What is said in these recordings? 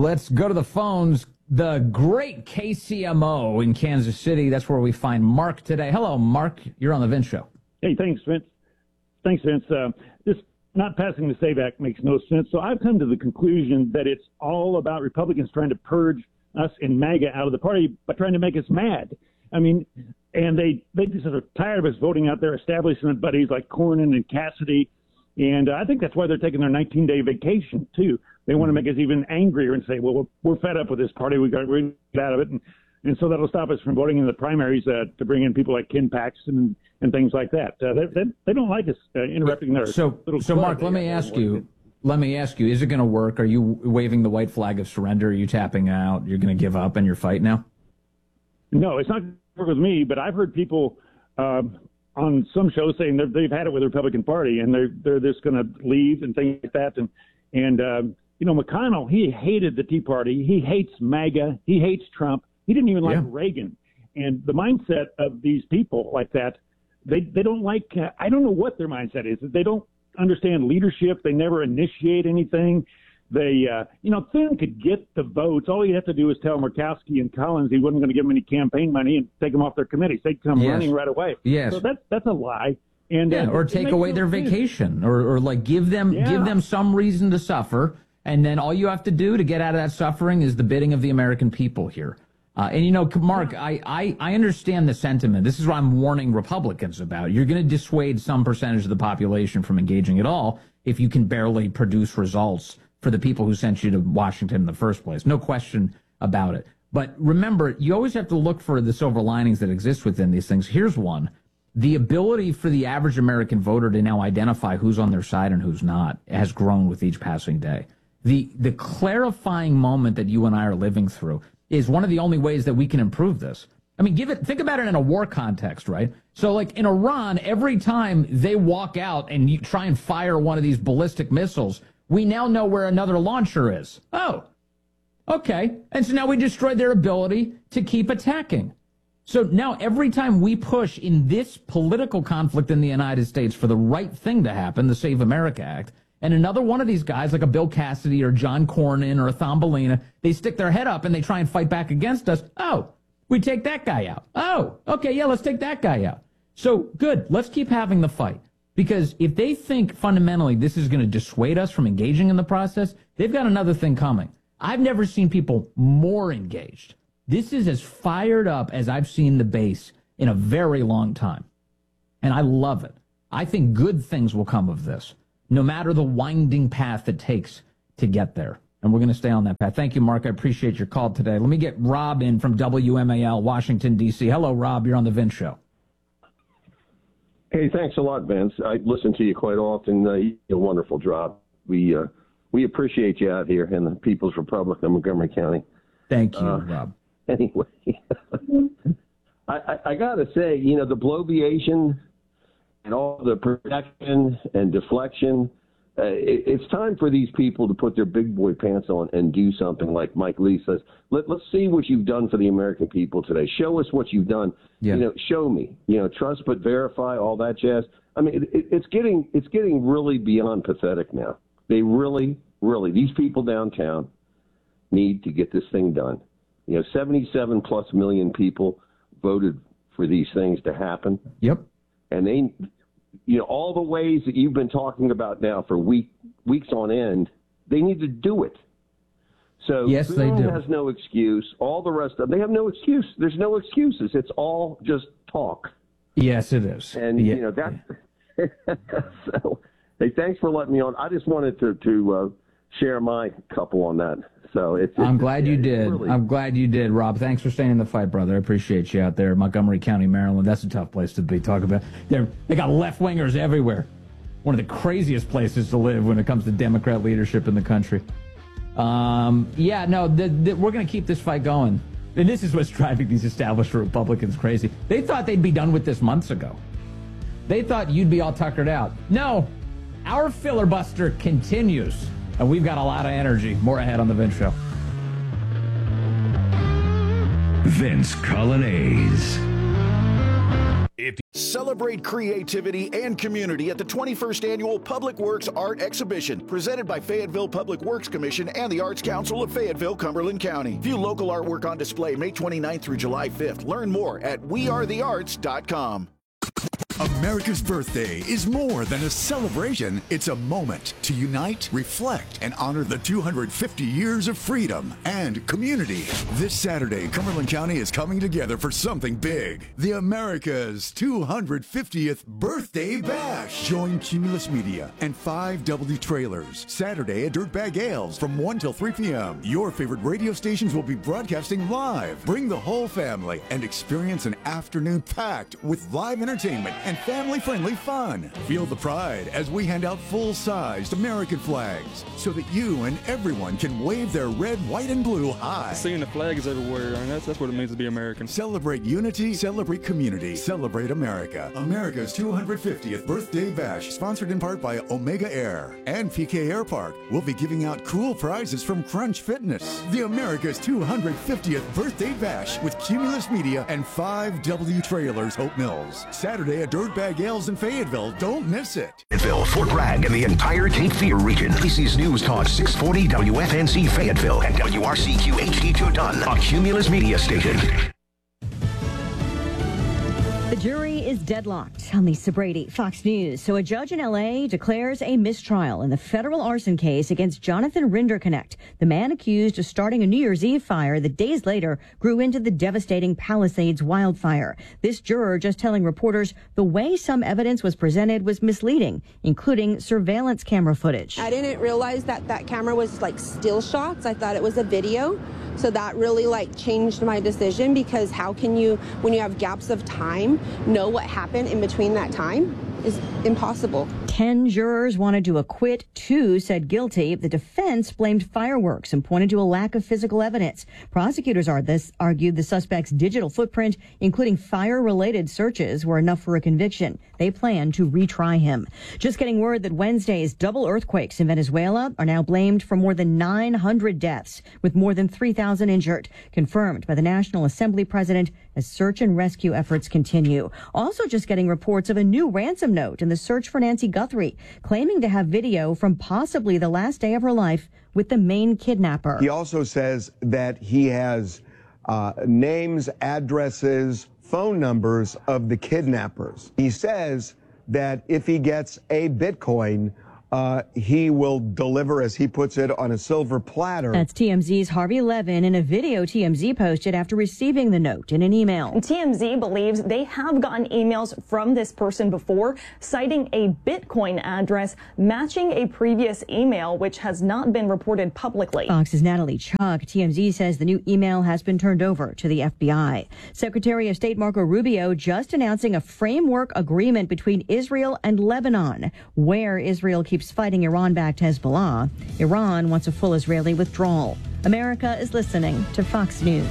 Let's go to the phones. The great KCMO in Kansas City. That's where we find Mark today. Hello, Mark. You're on the Vince Show. Hey, thanks, Vince. This not passing the SAVE Act makes no sense. So I've come to the conclusion that it's all about Republicans trying to purge us in MAGA out of the party by trying to make us mad. I mean, and they just are tired of us voting out their establishment buddies like Cornyn and Cassidy. And I think that's why they're taking their 19-day vacation, too. They want to make us even angrier and say, well, we're fed up with this party. We got to get out of it. And so that'll stop us from voting in the primaries to bring in people like Ken Paxton and things like that. They don't like us interrupting their So Mark, let me ask you, is it going to work? Are you waving the white flag of surrender? Are you tapping out? You're going to give up and you're fighting now? No, it's not going to work with me, but I've heard people on some shows saying they've had it with the Republican Party and they're just going to leave and things like that. And McConnell, he hated the Tea Party. He hates MAGA. He hates Trump. He didn't even like Reagan. And the mindset of these people like that, they don't like, I don't know what their mindset is. They don't understand leadership. They never initiate anything. They, Thune could get the votes. All you have to do is tell Murkowski and Collins he wasn't going to give them any campaign money and take them off their committees. They'd come running right away. Yes. So that's a lie. And or take away their vacation, or like give them some reason to suffer, and then all you have to do to get out of that suffering is the bidding of the American people here. Mark, I understand the sentiment. This is what I'm warning Republicans about. You're going to dissuade some percentage of the population from engaging at all if you can barely produce results for the people who sent you to Washington in the first place. No question about it. But remember, you always have to look for the silver linings that exist within these things. Here's one. The ability for the average American voter to now identify who's on their side and who's not has grown with each passing day. The clarifying moment that you and I are living through is one of the only ways that we can improve this. I mean, think about it in a war context, right? So like in Iran, every time they walk out and you try and fire one of these ballistic missiles, we now know where another launcher is. Oh, okay. And so now we destroyed their ability to keep attacking. So now every time we push in this political conflict in the United States for the right thing to happen, the Save America Act, and another one of these guys like a Bill Cassidy or John Cornyn or a Thumbelina, they stick their head up and they try and fight back against us. Oh, we take that guy out. Oh, okay, yeah, let's take that guy out. So good, let's keep having the fight. Because if they think fundamentally this is going to dissuade us from engaging in the process, they've got another thing coming. I've never seen people more engaged. This is as fired up as I've seen the base in a very long time. And I love it. I think good things will come of this, no matter the winding path it takes to get there. And we're going to stay on that path. Thank you, Mark. I appreciate your call today. Let me get Rob in from WMAL, Washington, D.C. Hello, Rob. You're on the Vince Show. Hey, thanks a lot, Vince. I listen to you quite often. You do a wonderful job. We appreciate you out here in the People's Republic of Montgomery County. Thank you, Rob. Anyway, I got to say, the bloviation and all the protection and deflection, it's time for these people to put their big boy pants on and do something like Mike Lee says. Let's see what you've done for the American people today. Show us what you've done. Yeah. Show me. Trust but verify, all that jazz. I mean, it's getting really beyond pathetic now. They really, these people downtown need to get this thing done. 77 plus million people voted for these things to happen. Yep. And they, all the ways that you've been talking about now for weeks on end, they need to do it. So yes, they do. Has no excuse. All the rest of them, they have no excuse. There's no excuses. It's all just talk. Yes, it is. And so. Hey, thanks for letting me on. I just wanted to share my couple on that. So I'm glad you did. Really... I'm glad you did, Rob. Thanks for staying in the fight, brother. I appreciate you out there, Montgomery County, Maryland. That's a tough place to be. Talk about they got left-wingers everywhere. One of the craziest places to live when it comes to Democrat leadership in the country. We're going to keep this fight going. And this is what's driving these established Republicans crazy. They thought they'd be done with this months ago. They thought you'd be all tuckered out. No, our filibuster continues. And we've got a lot of energy. More ahead on The Vince Show. Vince Coglianese. Celebrate creativity and community at the 21st Annual Public Works Art Exhibition, presented by Fayetteville Public Works Commission and the Arts Council of Fayetteville, Cumberland County. View local artwork on display May 29th through July 5th. Learn more at wearethearts.com. America's birthday is more than a celebration. It's a moment to unite, reflect, and honor the 250 years of freedom and community. This Saturday, Cumberland County is coming together for something big. The America's 250th Birthday Bash. Join Cumulus Media and 5W Trailers Saturday at Dirtbag Ales from 1 till 3 p.m. Your favorite radio stations will be broadcasting live. Bring the whole family and experience an afternoon packed with live entertainment and family-friendly fun. Feel the pride as we hand out full-sized American flags so that you and everyone can wave their red, white, and blue high. Seeing the flags everywhere, and that's what it means to be American. Celebrate unity, celebrate community, celebrate America. America's 250th Birthday Bash, sponsored in part by Omega Air and PK Air Park. We'll be giving out cool prizes from Crunch Fitness. The America's 250th Birthday Bash with Cumulus Media and 5W Trailers, Hope Mills. Saturday at Dirtbag Ales in Fayetteville. Don't miss it. Fayetteville, Fort Bragg, and the entire Cape Fear region. PC's News Talk 640 WFNC Fayetteville and WRCQ HD2 Dunn, a Cumulus Media station. The jury is deadlocked. I'm Lisa Brady, Fox News. So a judge in L.A. declares a mistrial in the federal arson case against Jonathan Rinderknecht, the man accused of starting a New Year's Eve fire that days later grew into the devastating Palisades wildfire. This juror just telling reporters the way some evidence was presented was misleading, including surveillance camera footage. I didn't realize that camera was like still shots. I thought it was a video. So that really changed my decision, because how can you, when you have gaps of time, know what happened in between that time? Is impossible. 10 jurors wanted to acquit. 2 said guilty. The defense blamed fireworks and pointed to a lack of physical evidence. Prosecutors argued the suspect's digital footprint, including fire-related searches, were enough for a conviction. They plan to retry him. Just getting word that Wednesday's double earthquakes in Venezuela are now blamed for more than 900 deaths, with more than 3,000 injured, confirmed by the National Assembly president as search and rescue efforts continue. Also just getting reports of a new ransom note in the search for Nancy Guthrie, claiming to have video from possibly the last day of her life with the main kidnapper. He also says that he has names, addresses, phone numbers of the kidnappers. He says that if he gets a Bitcoin, he will deliver, as he puts it, on a silver platter. That's TMZ's Harvey Levin in a video TMZ posted after receiving the note in an email. And TMZ believes they have gotten emails from this person before, citing a Bitcoin address matching a previous email, which has not been reported publicly. Fox's Natalie Chuck. TMZ says the new email has been turned over to the FBI. Secretary of State Marco Rubio just announcing a framework agreement between Israel and Lebanon, where Israel keeps fighting Iran-backed Hezbollah. Iran wants a full Israeli withdrawal. America is listening to Fox News.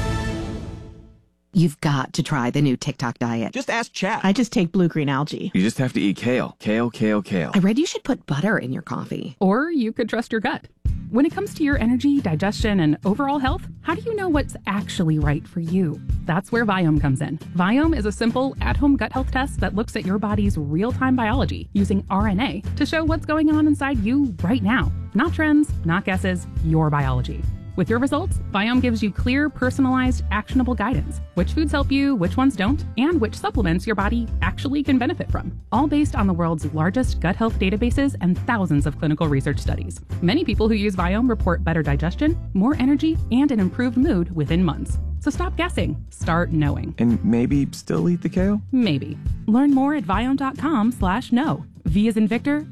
You've got to try the new TikTok diet. Just ask Chat. I just take blue-green algae. You just have to eat kale. Kale, kale, kale. I read you should put butter in your coffee. Or you could trust your gut. When it comes to your energy, digestion, and overall health, how do you know what's actually right for you? That's where Viome comes in. Viome is a simple, at-home gut health test that looks at your body's real-time biology using RNA to show what's going on inside you right now. Not trends, not guesses, your biology. With your results, Viome gives you clear, personalized, actionable guidance. Which foods help you, which ones don't, and which supplements your body actually can benefit from. All based on the world's largest gut health databases and thousands of clinical research studies. Many people who use Viome report better digestion, more energy, and an improved mood within months. So stop guessing. Start knowing. And maybe still eat the kale? Maybe. Learn more at Viome.com/know. V as in Victor,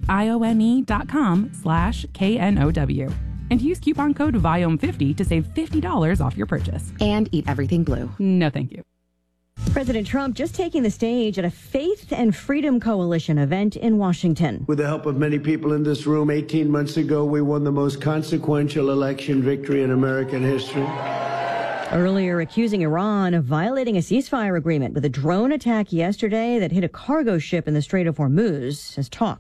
IOME.com/KNOW. And use coupon code VIOME50 to save $50 off your purchase. And eat everything blue. No, thank you. President Trump just taking the stage at a Faith and Freedom Coalition event in Washington. With the help of many people in this room, 18 months ago, we won the most consequential election victory in American history. Earlier accusing Iran of violating a ceasefire agreement with a drone attack yesterday that hit a cargo ship in the Strait of Hormuz as talks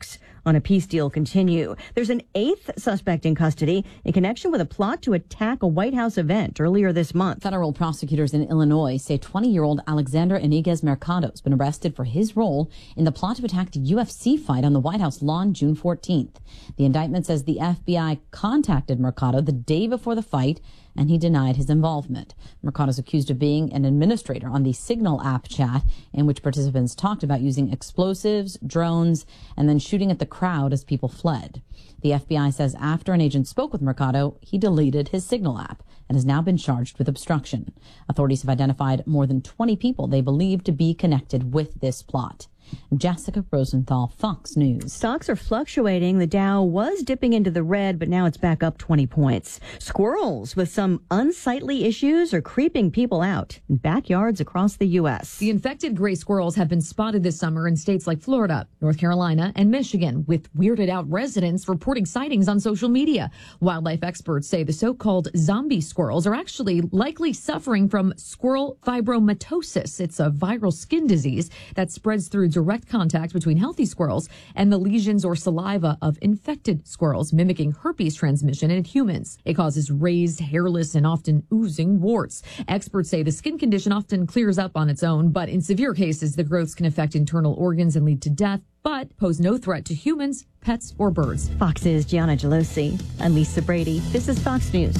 on a peace deal continue. There's an 8th suspect in custody in connection with a plot to attack a White House event earlier this month. Federal prosecutors in Illinois say 20-year-old Alexander Iniguez Mercado has been arrested for his role in the plot to attack the UFC fight on the White House lawn June 14th. The indictment says the FBI contacted Mercado the day before the fight, and he denied his involvement. Mercado is accused of being an administrator on the Signal app chat in which participants talked about using explosives, drones, and then shooting at the crowd as people fled. The FBI says after an agent spoke with Mercado, he deleted his Signal app and has now been charged with obstruction. Authorities have identified more than 20 people they believe to be connected with this plot. Jessica Rosenthal, Fox News. Stocks are fluctuating. The Dow was dipping into the red, but now it's back up 20 points. Squirrels with some unsightly issues are creeping people out in backyards across the U.S. The infected gray squirrels have been spotted this summer in states like Florida, North Carolina, and Michigan, with weirded out residents reporting sightings on social media. Wildlife experts say the so-called zombie squirrels are actually likely suffering from squirrel fibromatosis. It's a viral skin disease that spreads through direct contact between healthy squirrels and the lesions or saliva of infected squirrels, mimicking herpes transmission in humans. It causes raised, hairless, and often oozing warts. Experts say the skin condition often clears up on its own, but in severe cases, the growths can affect internal organs and lead to death, but pose no threat to humans, pets, or birds. Fox's Gianna Gelosi. I'm Lisa Brady. This is Fox News.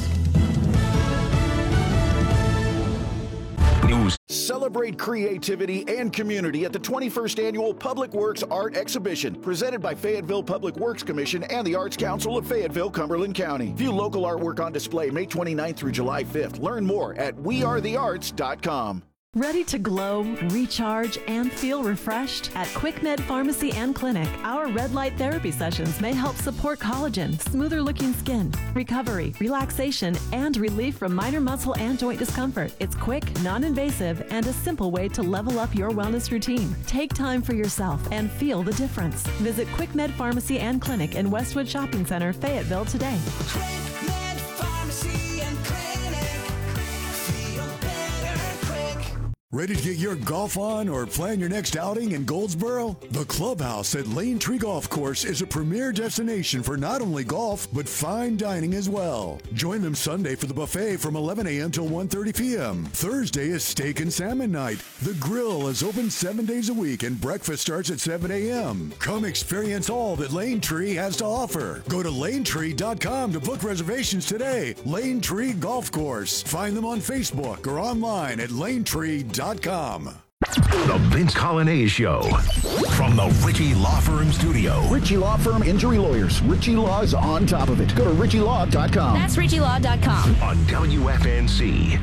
News. Celebrate creativity and community at the 21st Annual Public Works Art Exhibition, presented by Fayetteville Public Works Commission and the Arts Council of Fayetteville, Cumberland County. View local artwork on display May 29th through July 5th. Learn more at wearethearts.com. Ready to glow, recharge, and feel refreshed? At QuickMed Pharmacy and Clinic, our red light therapy sessions may help support collagen, smoother looking skin, recovery, relaxation, and relief from minor muscle and joint discomfort. It's quick, non-invasive, and a simple way to level up your wellness routine. Take time for yourself and feel the difference. Visit QuickMed Pharmacy and Clinic in Westwood Shopping Center, Fayetteville today. QuickMed Pharmacy and Clinic. Feel better quick. Ready to get your golf on or plan your next outing in Goldsboro? The Clubhouse at Lane Tree Golf Course is a premier destination for not only golf, but fine dining as well. Join them Sunday for the buffet from 11 a.m. till 1:30 p.m. Thursday is steak and salmon night. The grill is open 7 days a week and breakfast starts at 7 a.m. Come experience all that Lane Tree has to offer. Go to lanetree.com to book reservations today. Lane Tree Golf Course. Find them on Facebook or online at lanetree.com. The Vince Colonnese Show from the Ritchie Law Firm studio. Ritchie Law Firm Injury Lawyers. Ritchie Law is on top of it. Go to ritchielaw.com. That's ritchielaw.com. On WFNC.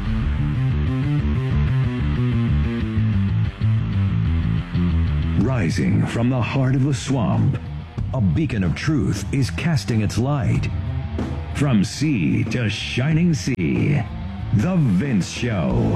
Rising from the heart of the swamp, a beacon of truth is casting its light. From sea to shining sea, The Vince Show.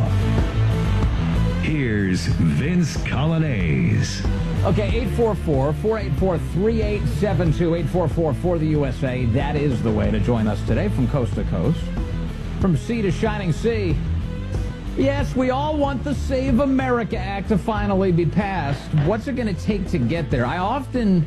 Here's Vince Colonnese. Okay, 844-484-3872, 844 for the USA. That is the way to join us today from coast to coast. From sea to shining sea. Yes, we all want the Save America Act to finally be passed. What's it going to take to get there? I often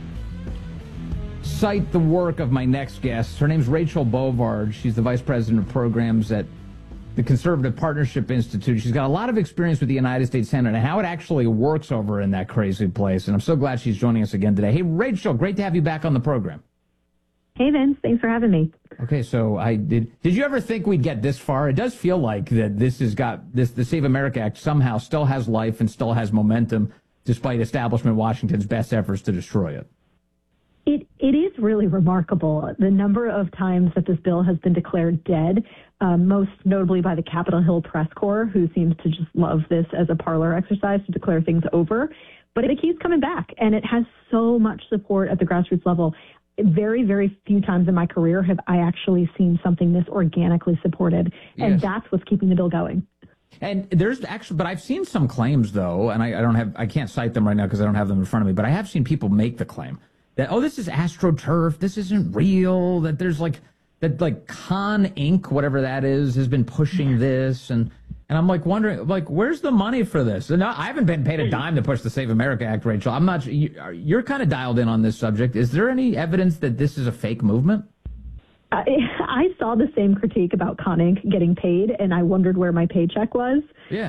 cite the work of my next guest. Her name's Rachel Bovard. She's the Vice President of Programs at the Conservative Partnership Institute. She's got a lot of experience with the United States Senate and how it actually works over in that crazy place. And I'm so glad she's joining us again today. Hey, Rachel, great to have you back on the program. Hey, Vince. Thanks for having me. Okay, so did you ever think we'd get this far? It does feel like that the Save America Act somehow still has life and still has momentum, despite establishment Washington's best efforts to destroy it. It is really remarkable, the number of times that this bill has been declared dead, most notably by the Capitol Hill Press Corps, who seems to just love this as a parlor exercise to declare things over. But it keeps coming back, and it has so much support at the grassroots level. Very, very few times in my career have I actually seen something this organically supported, and Yes. that's what's keeping the bill going. And there's actually, but I've seen some claims though, and I can't cite them right now because I don't have them in front of me, but I have seen people make the claim that, oh, this is AstroTurf, this isn't real, that there's like Con Inc., whatever that is, has been pushing this, and And I'm like wondering, like, where's the money for this? And I haven't been paid a dime to push the Save America Act, Rachel. I'm not. You're kind of dialed in on this subject. Is there any evidence that this is a fake movement? I saw the same critique about Con Inc. getting paid, and I wondered where my paycheck was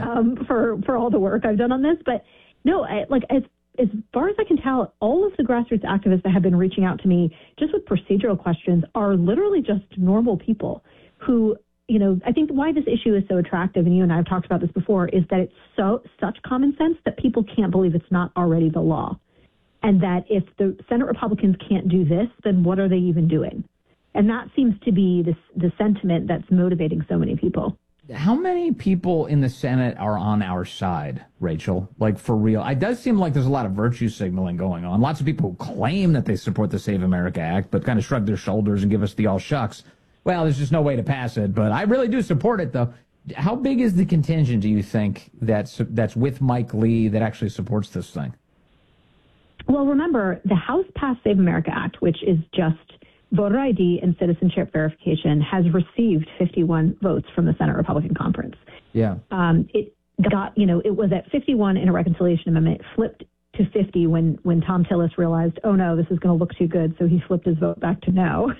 for all the work I've done on this. But no, as far as I can tell, all of the grassroots activists that have been reaching out to me just with procedural questions are literally just normal people who, you know, I think why this issue is so attractive, and you and I have talked about this before, is that it's such common sense that people can't believe it's not already the law. And that if the Senate Republicans can't do this, then what are they even doing? And that seems to be the sentiment that's motivating so many people. How many people in the Senate are on our side, Rachel? Like, for real? It does seem like there's a lot of virtue signaling going on. Lots of people who claim that they support the Save America Act, but kind of shrug their shoulders and give us the all shucks. Well, there's just no way to pass it, but I really do support it, though. How big is the contingent, do you think, that's with Mike Lee that actually supports this thing? Well, remember, the House passed Save America Act, which is just voter ID and citizenship verification, has received 51 votes from the Senate Republican Conference. Yeah. It got, it was at 51 in a reconciliation amendment, flipped to 50 when Tom Tillis realized, oh no, this is going to look too good. So he flipped his vote back to no.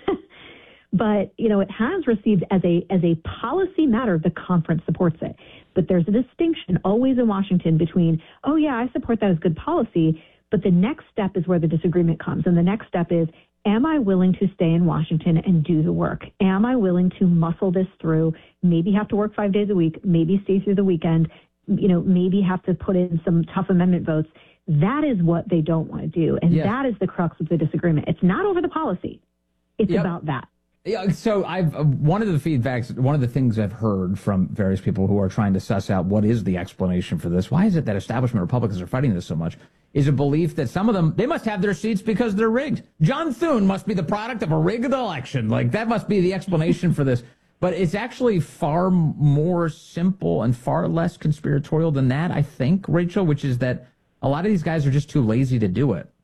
But, it has received as a policy matter, the conference supports it. But there's a distinction always in Washington between, oh yeah, I support that as good policy. But the next step is where the disagreement comes. And the next step is, am I willing to stay in Washington and do the work? Am I willing to muscle this through, maybe have to work 5 days a week, maybe stay through the weekend, maybe have to put in some tough amendment votes? That is what they don't want to do. And that is the crux of the disagreement. It's not over the policy. It's about that. Yeah, so one of the things I've heard from various people who are trying to suss out what is the explanation for this, why is it that establishment Republicans are fighting this so much, is a belief that some of them, they must have their seats because they're rigged. John Thune must be the product of a rigged election. Like, that must be the explanation for this. But it's actually far more simple and far less conspiratorial than that, I think, Rachel, which is that a lot of these guys are just too lazy to do it.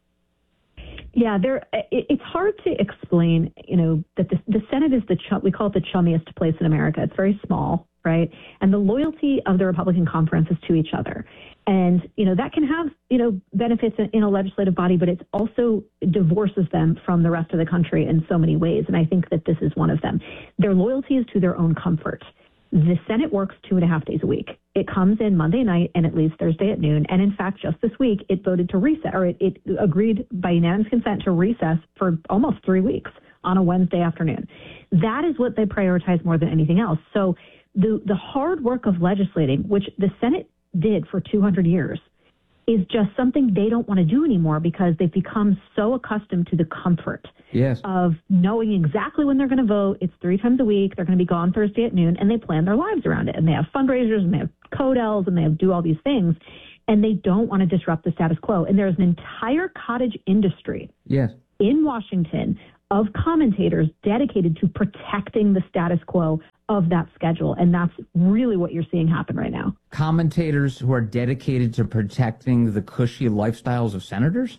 Yeah, it's hard to explain, that the Senate is we call it the chummiest place in America. It's very small, right? And the loyalty of the Republican conference is to each other. And, that can have, benefits in a legislative body, but it also divorces them from the rest of the country in so many ways. And I think that this is one of them. Their loyalty is to their own comfort. The Senate works 2.5 days a week. It comes in Monday night and it leaves Thursday at noon. And in fact, just this week, it voted to recess, or it agreed by unanimous consent to recess for almost 3 weeks on a Wednesday afternoon. That is what they prioritize more than anything else. So the hard work of legislating, which the Senate did for 200 years, is just something they don't want to do anymore because they've become so accustomed to the comfort of knowing exactly when they're going to vote. It's 3 times a week. They're going to be gone Thursday at noon, and they plan their lives around it. And they have fundraisers, and they have codels, and they do all these things. And they don't want to disrupt the status quo. And there's an entire cottage industry in Washington of commentators dedicated to protecting the status quo of that schedule. And that's really what you're seeing happen right now. Commentators who are dedicated to protecting the cushy lifestyles of senators?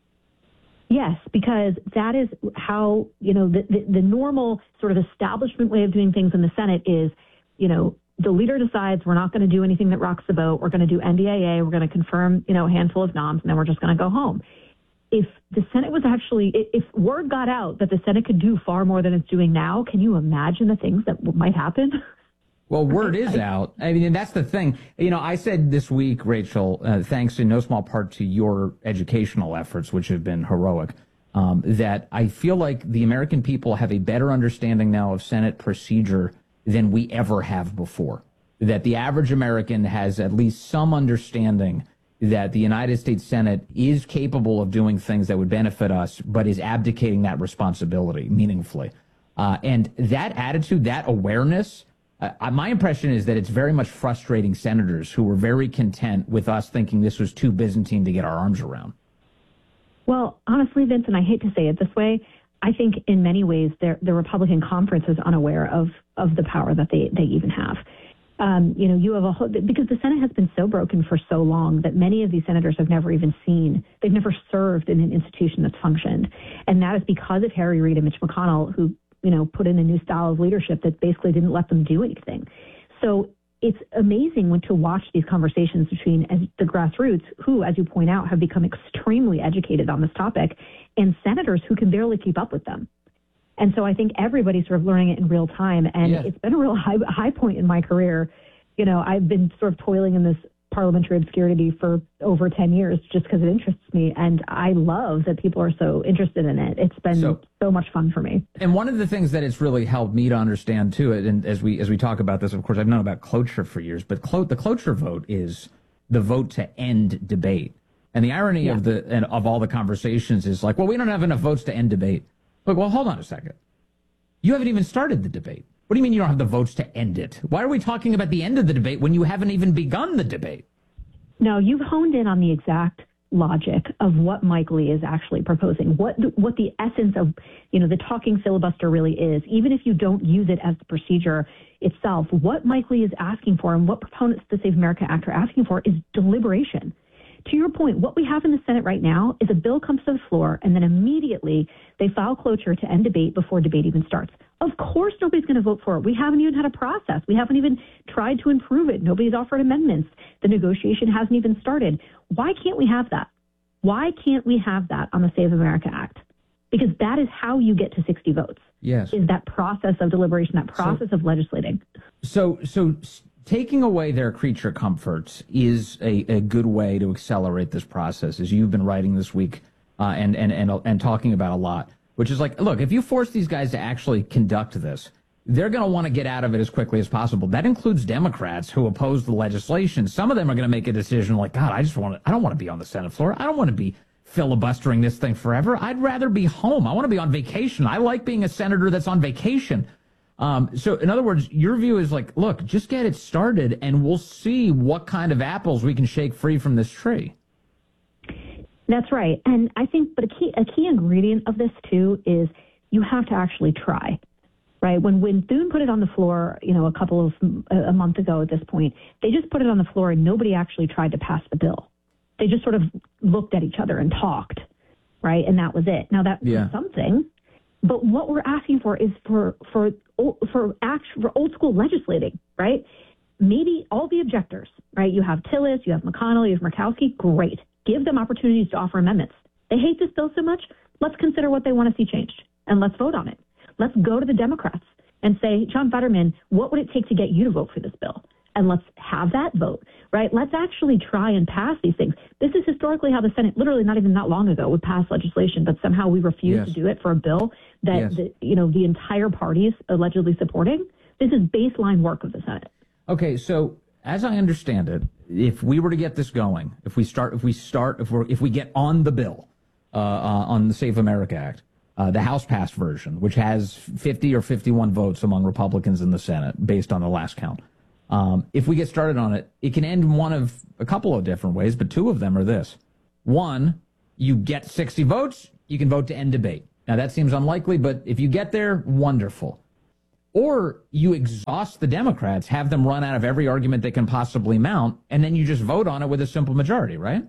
Yes, because that is how, the normal sort of establishment way of doing things in the Senate is, the leader decides we're not going to do anything that rocks the boat. We're going to do NDAA. We're going to confirm, a handful of noms, and then we're just going to go home. If the Senate was actually, if word got out that the Senate could do far more than it's doing now, can you imagine the things that might happen? Well, word is out. I mean, that's the thing. I said this week, Rachel, thanks in no small part to your educational efforts, which have been heroic, that I feel like the American people have a better understanding now of Senate procedure than we ever have before. That the average American has at least some understanding that the United States Senate is capable of doing things that would benefit us, but is abdicating that responsibility meaningfully. And that attitude, that awareness, my impression is that it's very much frustrating senators who were very content with us thinking this was too Byzantine to get our arms around. Well, honestly, Vince, and I hate to say it this way, I think in many ways the Republican conference is unaware of the power that they even have. You have a whole, because the Senate has been so broken for so long that many of these senators have never even they've never served in an institution that's functioned. And that is because of Harry Reid and Mitch McConnell, who, put in a new style of leadership that basically didn't let them do anything. So it's amazing to watch these conversations between the grassroots, who, as you point out, have become extremely educated on this topic, and senators who can barely keep up with them. And so I think everybody's sort of learning it in real time. And it's been a real high point in my career. You know, I've been sort of toiling in this parliamentary obscurity for over 10 years just because it interests me. And I love that people are so interested in it. It's been so much fun for me. And one of the things that it's really helped me to understand too, and as we talk about this, of course, I've known about cloture for years, but the cloture vote is the vote to end debate. And the irony of all the conversations is like, well, we don't have enough votes to end debate. Look, well, hold on a second. You haven't even started the debate. What do you mean you don't have the votes to end it? Why are we talking about the end of the debate when you haven't even begun the debate? No, you've honed in on the exact logic of what Mike Lee is actually proposing, what the essence of, you know, the talking filibuster really is. Even if you don't use it as the procedure itself, what Mike Lee is asking for and what proponents of the Save America Act are asking for is deliberation. To your point, what we have in the Senate right now is a bill comes to the floor and then immediately they file cloture to end debate before debate even starts. Of course, nobody's going to vote for it. We haven't even had a process. We haven't even tried to improve it. Nobody's offered amendments. The negotiation hasn't even started. Why can't we have that? Why can't we have that on the Save America Act? Because that is how you get to 60 votes. Yes. Is that process of deliberation, that process of legislating. So taking away their creature comforts is a good way to accelerate this process, as you've been writing this week and talking about a lot, which is like, look, if you force these guys to actually conduct this, they're going to want to get out of it as quickly as possible. That includes Democrats who oppose the legislation. Some of them are going to make a decision like, God, I don't want to be on the Senate floor. I don't want to be filibustering this thing forever. I'd rather be home. I want to be on vacation. I like being a senator that's on vacation. So in other words, your view is like, look, just get it started and we'll see what kind of apples we can shake free from this tree. That's right. And I think, but a key ingredient of this too is you have to actually try, right? When Thune put it on the floor, you know, a month ago at this point, they just put it on the floor and nobody actually tried to pass the bill. They just sort of looked at each other and talked, right? And that was it. Now that's something. But what we're asking for is for old school legislating, right? Maybe all the objectors, right? You have Tillis, you have McConnell, you have Murkowski. Great. Give them opportunities to offer amendments. They hate this bill so much. Let's consider what they want to see changed and let's vote on it. Let's go to the Democrats and say, John Fetterman, what would it take to get you to vote for this bill? And let's have that vote, right? Let's actually try and pass these things. This is historically how the Senate, literally not even that long ago, would pass legislation, but somehow we refuse to do it for a bill that the entire party is allegedly supporting. This is baseline work of the Senate. Okay, so as I understand it, if we were to get this going, if we get on the bill on the Save America Act, the House passed version, which has 50 or 51 votes among Republicans in the Senate, based on the last count. If we get started on it, it can end one of a couple of different ways, but two of them are this. One, you get 60 votes, you can vote to end debate. Now, that seems unlikely, but if you get there, wonderful. Or you exhaust the Democrats, have them run out of every argument they can possibly mount, and then you just vote on it with a simple majority, right?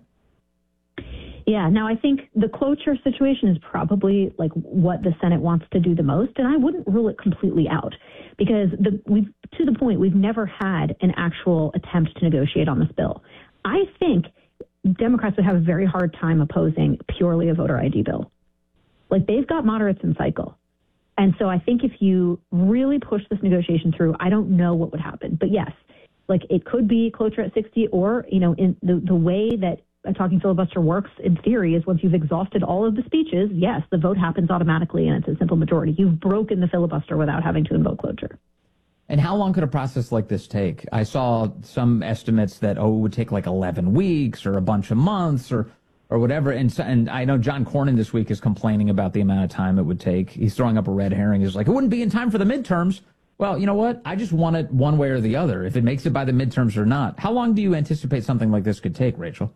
Yeah. Now, I think the cloture situation is probably like what the Senate wants to do the most, and I wouldn't rule it completely out because we've never had an actual attempt to negotiate on this bill. I think Democrats would have a very hard time opposing purely a voter ID bill. Like, they've got moderates in cycle. And so I think if you really push this negotiation through, I don't know what would happen. But yes, like, it could be cloture at 60, or, you know, in the way that a talking filibuster works in theory is once you've exhausted all of the speeches, yes, the vote happens automatically and it's a simple majority. You've broken the filibuster without having to invoke cloture. And how long could a process like this take? I saw some estimates that, it would take like 11 weeks or a bunch of months or whatever. And I know John Cornyn this week is complaining about the amount of time it would take. He's throwing up a red herring. He's like, it wouldn't be in time for the midterms. Well, you know what? I just want it one way or the other, if it makes it by the midterms or not. How long do you anticipate something like this could take, Rachel?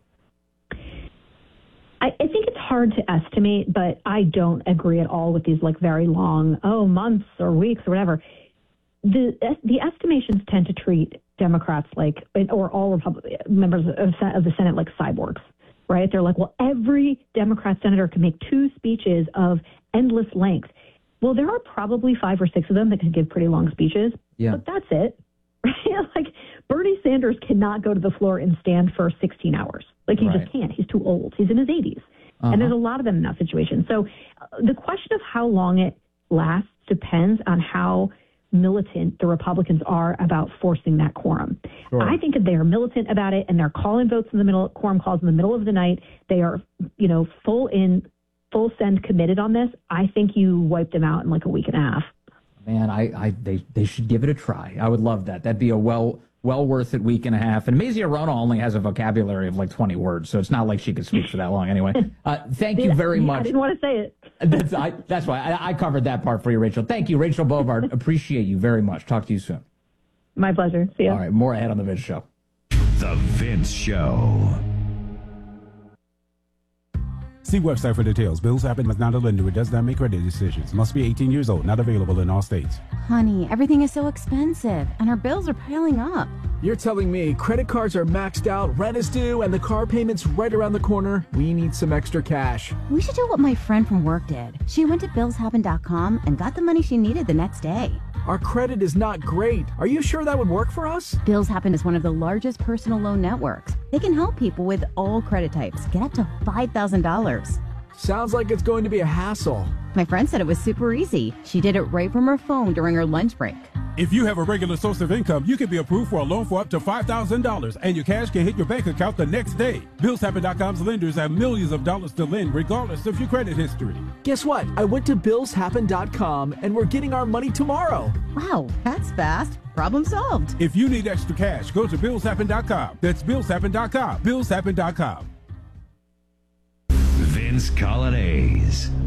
I think it's hard to estimate, but I don't agree at all with these like very long, months or weeks or whatever. The estimations tend to treat Democrats or all members of the Senate like cyborgs, right? They're like, well, every Democrat senator can make 2 speeches of endless length. Well, there are probably 5 or 6 of them that could give pretty long speeches, but that's it. Right? Like, Bernie Sanders cannot go to the floor and stand for 16 hours. Like, he just can't. He's too old. He's in his 80s. And there's a lot of them in that situation. So the question of how long it lasts depends on how militant the Republicans are about forcing that quorum. Sure. I think if they are militant about it and they're calling votes in the middle, quorum calls in the middle of the night, they are, full send committed on this. I think you wiped them out in like a week and a half. Man, they should give it a try. I would love that. That'd be a well worth it week and a half. And Mazie Hirono only has a vocabulary of like 20 words, so it's not like she could speak for that long anyway. Thank you very much. I didn't want to say it. That's why I covered that part for you, Rachel. Thank you, Rachel Bovard. Appreciate you very much. Talk to you soon. My pleasure. See ya. All right, more ahead on The Vince Show. The Vince Show. See website for details. Bills Happen is not a lender. It does not make credit decisions. Must be 18 years old. Not available in all states. Honey, everything is so expensive, and our bills are piling up. You're telling me credit cards are maxed out, rent is due, and the car payment's right around the corner? We need some extra cash. We should do what my friend from work did. She went to billshappen.com and got the money she needed the next day. Our credit is not great. Are you sure that would work for us? Bills Happen is one of the largest personal loan networks. They can help people with all credit types get up to $5,000. Sounds like it's going to be a hassle. My friend said it was super easy. She did it right from her phone during her lunch break. If you have a regular source of income, you can be approved for a loan for up to $5,000, and your cash can hit your bank account the next day. BillsHappen.com's lenders have millions of dollars to lend, regardless of your credit history. Guess what? I went to BillsHappen.com, and we're getting our money tomorrow. Wow, that's fast. Problem solved. If you need extra cash, go to BillsHappen.com. That's BillsHappen.com. BillsHappen.com. Vince Colonnese.